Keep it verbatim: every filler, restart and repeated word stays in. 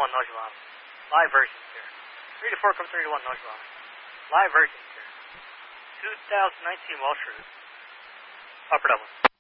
one Nojimon. Live versions here. three to four, come three to one Nojimon. Live versions here. two thousand nineteen Welsh Route. Upper Dublin.